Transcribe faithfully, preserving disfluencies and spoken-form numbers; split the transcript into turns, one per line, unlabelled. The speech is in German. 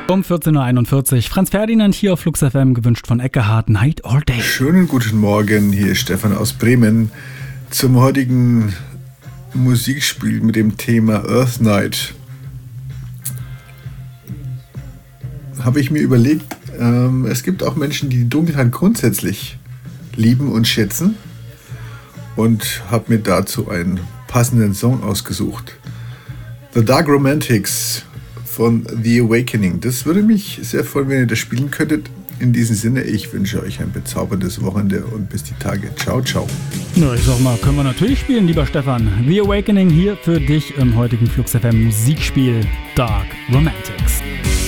Um vierzehn Uhr einundvierzig. Franz Ferdinand hier auf Flux F M, gewünscht von Eckehard, Night or Day.
Schönen guten Morgen, hier ist Stefan aus Bremen zum heutigen Musikspiel mit dem Thema Earth Night. Habe ich mir überlegt, ähm, es gibt auch Menschen, die die Dunkelheit grundsätzlich lieben und schätzen, und habe mir dazu einen passenden Song ausgesucht. The Dark Romantics von The Awakening. Das würde mich sehr freuen, wenn ihr das spielen könntet. In diesem Sinne, ich wünsche euch ein bezauberndes Wochenende und bis die Tage. Ciao, ciao.
Na, ich sag mal, können wir natürlich spielen, lieber Stefan. The Awakening hier für dich im heutigen Flux F M Musikspiel Dark Romantics.